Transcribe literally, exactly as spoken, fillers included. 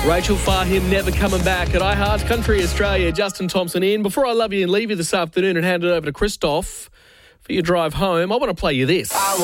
Rachel Fahim never coming back at iHeart Country Australia. Justin Thompson in. Before I love you and leave you this afternoon and hand it over to Christoph for your drive home, I want to play you this.